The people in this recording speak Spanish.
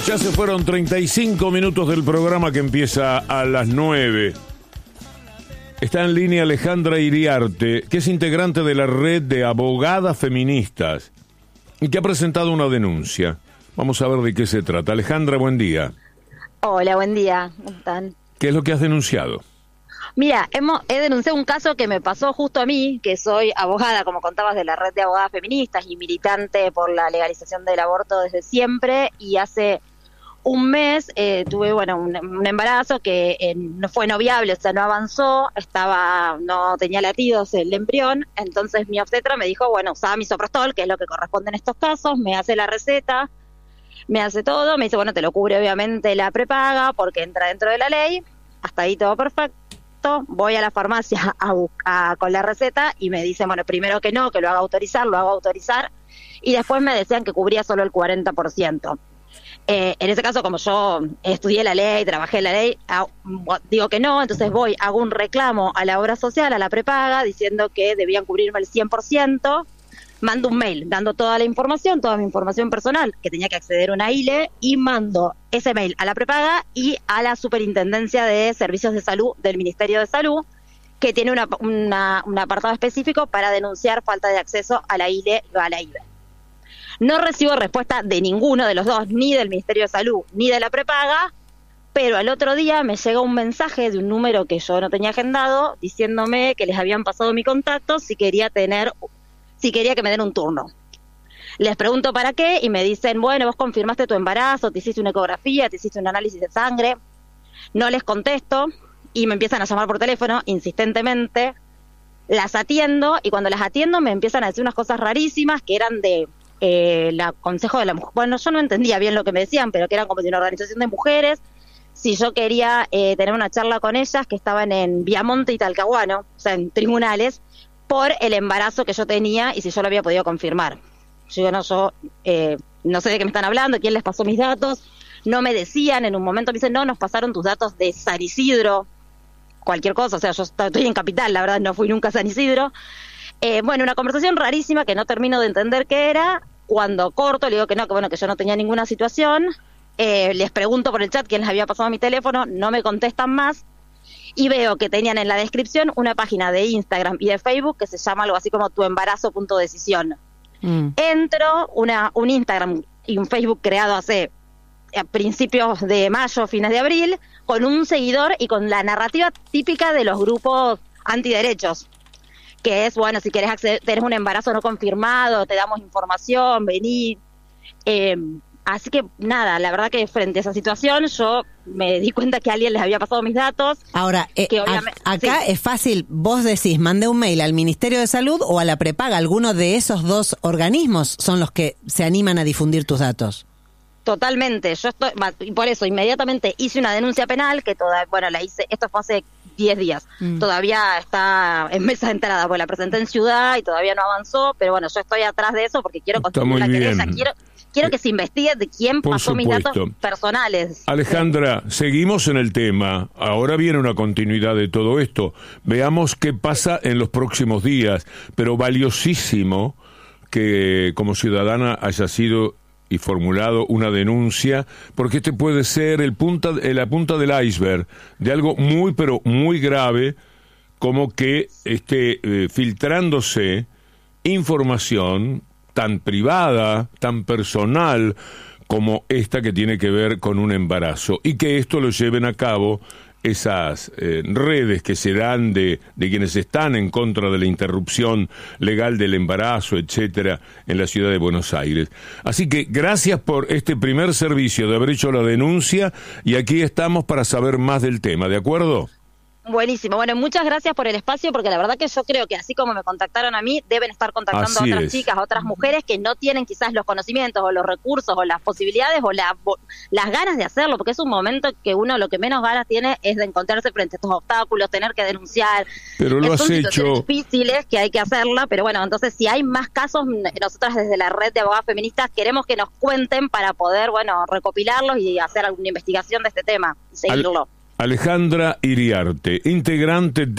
Ya se fueron 35 minutos del programa que empieza a las 9. Está en línea Alejandra Iriarte, que es integrante de la red de abogadas feministas y que ha presentado una denuncia. Vamos a ver de qué se trata. Alejandra, buen día. Hola, buen día. ¿Cómo están? ¿Qué es lo que has denunciado? Mira, he denunciado un caso que me pasó justo a mí, que soy abogada, como contabas, de la red de abogadas feministas y militante por la legalización del aborto desde siempre, y hace un mes tuve un embarazo que no fue noviable, o sea, no avanzó, no tenía latidos el embrión. Entonces mi obstetra me dijo, usaba misoprostol, que es lo que corresponde en estos casos, me hace la receta, me hace todo, me dice, te lo cubre obviamente la prepaga porque entra dentro de la ley, hasta ahí todo perfecto. Voy a la farmacia con la receta y me dicen, primero que no, que lo hago autorizar, y después me decían que cubría solo el 40%. En ese caso, como yo estudié la ley, trabajé la ley, digo que no, entonces hago un reclamo a la obra social, a la prepaga, diciendo que debían cubrirme el 100%, mando un mail dando toda mi información personal, que tenía que acceder a una ILE, y mando ese mail a la prepaga y a la Superintendencia de Servicios de Salud del Ministerio de Salud, que tiene un apartado específico para denunciar falta de acceso a la ILE o a la IBE. No recibo respuesta de ninguno de los dos, ni del Ministerio de Salud, ni de la prepaga, pero al otro día me llega un mensaje de un número que yo no tenía agendado, diciéndome que les habían pasado mi contacto si quería que me den un turno. Les pregunto para qué y me dicen, vos confirmaste tu embarazo, te hiciste una ecografía, te hiciste un análisis de sangre. No les contesto y me empiezan a llamar por teléfono insistentemente. Las atiendo y cuando las atiendo me empiezan a decir unas cosas rarísimas que eran de la Consejo de la Mujer. Yo no entendía bien lo que me decían, pero que eran como de una organización de mujeres. Si yo quería tener una charla con ellas, que estaban en Viamonte y Talcahuano, o sea, en tribunales, por el embarazo que yo tenía y si yo lo había podido confirmar. Yo no sé de qué me están hablando, quién les pasó mis datos. No me decían, en un momento me dicen, no, nos pasaron tus datos de San Isidro, cualquier cosa, o sea, yo estoy en Capital, la verdad no fui nunca a San Isidro. Una conversación rarísima que no termino de entender qué era. Cuando corto, le digo que no, que yo no tenía ninguna situación. Les pregunto por el chat quién les había pasado mi teléfono, no me contestan más. Y veo que tenían en la descripción una página de Instagram y de Facebook que se llama algo así como tuembarazo.decisión. Entro, un Instagram y un Facebook creado hace principios de mayo, fines de abril, con un seguidor y con la narrativa típica de los grupos antiderechos, que es, si querés acceder, tenés un embarazo no confirmado, te damos información, vení. Así que nada, la verdad que frente a esa situación yo me di cuenta que alguien les había pasado mis datos. Ahora, que acá sí. Es fácil, vos decís, mandé un mail al Ministerio de Salud o a la prepaga, alguno de esos dos organismos son los que se animan a difundir tus datos. Totalmente, y por eso inmediatamente hice una denuncia penal que la hice, esto fue hace 10 días, todavía está en mesa de entrada, porque la presenté en Ciudad y todavía no avanzó, pero yo estoy atrás de eso porque quiero construir una querella, quiero que se investigue de quién pasó mis datos personales. Alejandra, seguimos en el tema, ahora viene una continuidad de todo esto, veamos qué pasa en los próximos días, pero valiosísimo que como ciudadana haya sido y formulado una denuncia, porque este puede ser la punta del iceberg de algo muy, pero muy grave, como que esté filtrándose información tan privada, tan personal, como esta que tiene que ver con un embarazo, y que esto lo lleven a cabo esas redes que se dan de quienes están en contra de la interrupción legal del embarazo, etcétera, en la ciudad de Buenos Aires. Así que gracias por este primer servicio de haber hecho la denuncia y aquí estamos para saber más del tema, ¿de acuerdo? Buenísimo. Muchas gracias por el espacio, porque la verdad que yo creo que así como me contactaron a mí, deben estar contactando a otras chicas, a otras mujeres que no tienen quizás los conocimientos o los recursos o las posibilidades o las ganas de hacerlo, porque es un momento que uno lo que menos ganas tiene es de encontrarse frente a estos obstáculos, tener que denunciar. Pero lo has hecho. Difíciles que hay que hacerla, pero entonces si hay más casos, nosotras desde la red de abogadas feministas queremos que nos cuenten para poder, recopilarlos y hacer alguna investigación de este tema, seguirlo. Alejandra Iriarte, integrante